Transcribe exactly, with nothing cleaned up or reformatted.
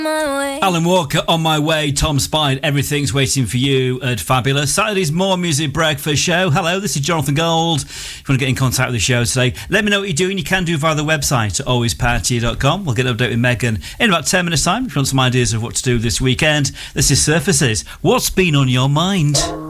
Alan Walker, On My Way, Tom Spide, Everything's Waiting for You at Fabulous. Saturday's More Music Breakfast Show. Hello, this is Jonathan Gold. If you want to get in contact with the show today, let me know what you're doing. You can do via the website at always party dot com. We'll get an update with Megan in about ten minutes' time if you want some ideas of what to do this weekend. This is Surfaces. What's been on your mind?